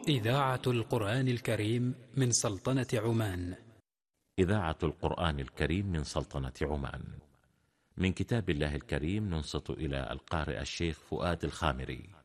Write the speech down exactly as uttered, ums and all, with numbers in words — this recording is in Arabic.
إذاعة القرآن الكريم من سلطنة عمان. إذاعة القرآن الكريم من سلطنة عمان. من كتاب الله الكريم ننصت إلى القارئ الشيخ فؤاد الخامري.